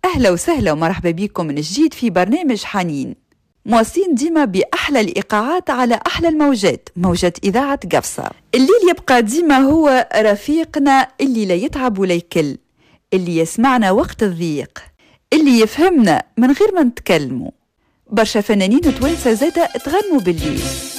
أهلا وسهلا ومرحبا بكم من جديد في برنامج حنين، مواصلين ديما بأحلى الإيقاعات على أحلى الموجات، موجة إذاعة قفصة. الليل يبقى ديما هو رفيقنا اللي لا يتعب ولا يكل، اللي يسمعنا وقت الضيق، اللي يفهمنا من غير ما نتكلموا. برشا فنانين توانسة زادة تغنوا بالليل.